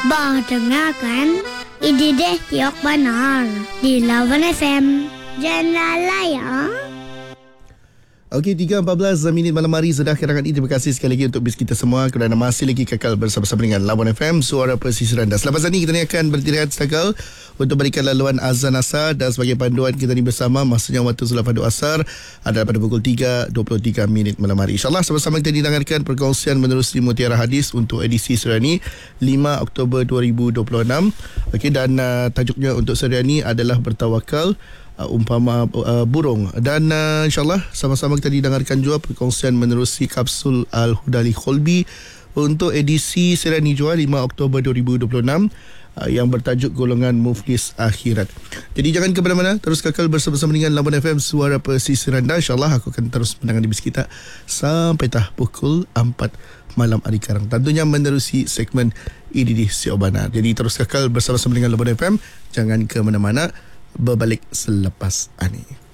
Bah, dengarkan Ini deh Tiok Banar di Lawan FM. Jangan layan. Okey, 3.14 minit malam hari sudah kerangan ini. Terima kasih sekali lagi untuk bis kita semua kerana masih lagi kekal bersama-sama dengan Lawan FM, suara pesisiran. Dan selepas ini kita ni akan berhenti setakal untuk berikan laluan azan asar, dan sebagai panduan kita ni bersama masanya waktu solat fardu asar adalah pada pukul 3.23 minit malam hari. InsyaAllah sama-sama kita didengarkan perkongsian menerusi Mutiara Hadis untuk edisi Seriani 5 Oktober 2026. Okey, dan tajuknya untuk Seriani adalah bertawakal umpama burung. Dan insyaAllah sama-sama kita didengarkan juga perkongsian menerusi kapsul Al-Hudali Kholbi untuk edisi Seriani Jual 5 Oktober 2026 yang bertajuk golongan muflis akhirat. Jadi jangan ke mana-mana, terus kekal bersama-sama dengan Lawan FM, suara pesisiran. Dan insyaAllah aku akan terus menangani bis kita sampai pukul 4 malam hari karang, tentunya menerusi segmen IDD Siobanar. Jadi terus kekal bersama-sama dengan Lawan FM, jangan ke mana-mana, berbalik selepas ini.